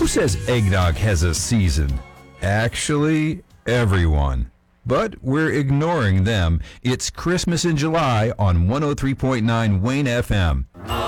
Who says eggnog has a season? Actually, everyone. But we're ignoring them. It's Christmas in July on 103.9 Wayne FM.